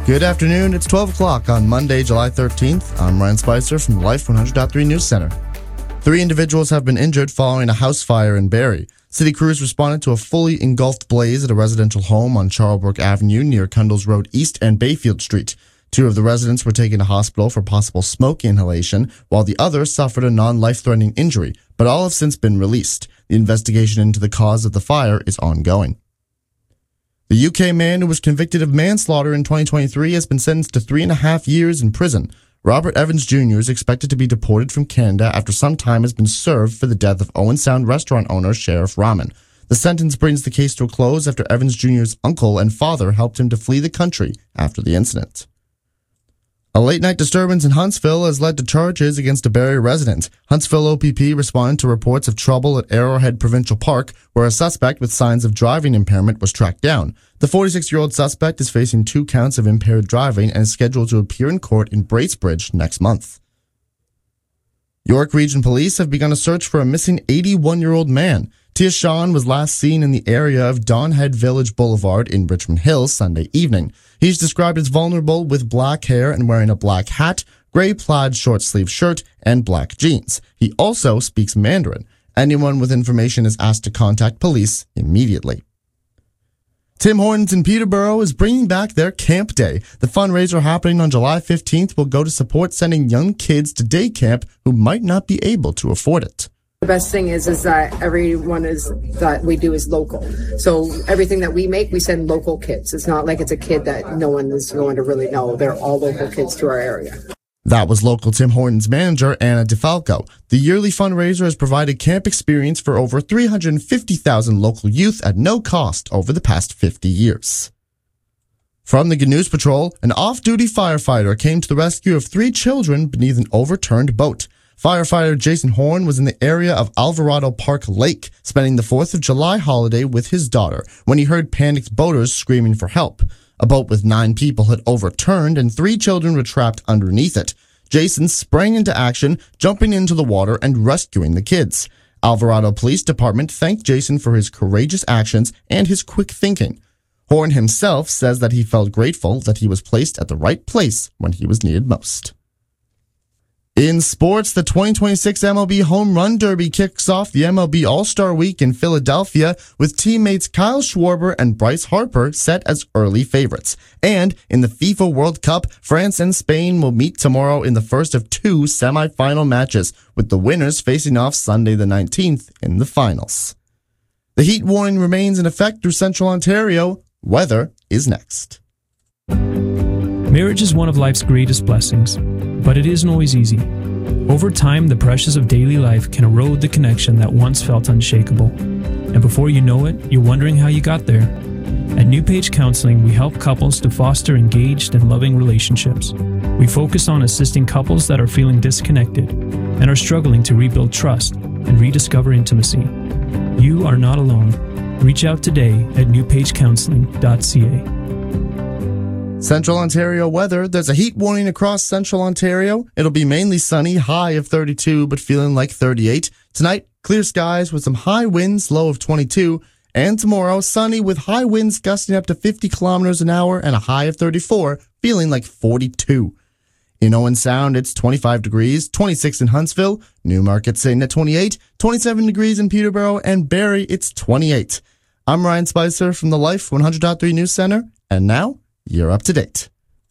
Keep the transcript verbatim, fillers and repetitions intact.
Good afternoon. It's twelve o'clock on Monday, July thirteenth. I'm Ryan Spicer from the Life one hundred point three News Center. Three individuals have been injured following a house fire in Barrie. City crews responded to a fully engulfed blaze at a residential home on Charlebrook Avenue near Cundles Road East and Bayfield Street. Two of the residents were taken to hospital for possible smoke inhalation, while the other suffered a non-life-threatening injury, but all have since been released. The investigation into the cause of the fire is ongoing. The U K man who was convicted of manslaughter in twenty twenty-three has been sentenced to three and a half years in prison. Robert Evans Junior is expected to be deported from Canada after some time has been served for the death of Owen Sound restaurant owner Sheriff Rahman. The sentence brings the case to a close after Evans Junior's uncle and father helped him to flee the country after the incident. A late-night disturbance in Huntsville has led to charges against a Barrie resident. Huntsville O P P responded to reports of trouble at Arrowhead Provincial Park, where a suspect with signs of driving impairment was tracked down. The forty-six-year-old suspect is facing two counts of impaired driving and is scheduled to appear in court in Bracebridge next month. York Region Police have begun a search for a missing eighty-one-year-old man. Tia Shawn was last seen in the area of Donhead Village Boulevard in Richmond Hill Sunday evening. He's described as vulnerable with black hair and wearing a black hat, gray plaid short-sleeve shirt, and black jeans. He also speaks Mandarin. Anyone with information is asked to contact police immediately. Tim Hortons in Peterborough is bringing back their Camp Day. The fundraiser happening on July fifteenth will go to support sending young kids to day camp who might not be able to afford it. The best thing is is that everyone is that we do is local. So everything that we make, we send local kids. It's not like it's a kid that no one is going to really know. They're all local kids to our area. That was local Tim Hortons manager Anna DeFalco. The yearly fundraiser has provided camp experience for over three hundred fifty thousand local youth at no cost over the past fifty years. From the Good News Patrol, an off-duty firefighter came to the rescue of three children beneath an overturned boat. Firefighter Jason Horn was in the area of Alvarado Park Lake, spending the fourth of July holiday with his daughter, when he heard panicked boaters screaming for help. A boat with nine people had overturned and three children were trapped underneath it. Jason sprang into action, jumping into the water and rescuing the kids. Alvarado Police Department thanked Jason for his courageous actions and his quick thinking. Horn himself says that he felt grateful that he was placed at the right place when he was needed most. In sports, the twenty twenty-six M L B Home Run Derby kicks off the M L B All-Star Week in Philadelphia with teammates Kyle Schwarber and Bryce Harper set as early favorites. And in the FIFA World Cup, France and Spain will meet tomorrow in the first of two semifinal matches, with the winners facing off Sunday the nineteenth in the finals. The heat warning remains in effect through Central Ontario. Weather is next. Marriage is one of life's greatest blessings, but it isn't always easy. Over time, the pressures of daily life can erode the connection that once felt unshakable. And before you know it, you're wondering how you got there. At New Page Counseling, we help couples to foster engaged and loving relationships. We focus on assisting couples that are feeling disconnected and are struggling to rebuild trust and rediscover intimacy. You are not alone. Reach out today at new page counseling dot c a. Central Ontario weather. There's a heat warning across Central Ontario. It'll be mainly sunny, high of thirty-two, but feeling like thirty-eight. Tonight, clear skies with some high winds, low of twenty-two. And tomorrow, sunny with high winds gusting up to fifty kilometers an hour and a high of thirty-four, feeling like forty-two. In Owen Sound, it's twenty-five degrees, twenty-six in Huntsville, Newmarket sitting at twenty-eight, twenty-seven degrees in Peterborough, and Barrie, it's twenty-eight. I'm Ryan Spicer from the Life one hundred point three News Center, and now, you're up to date.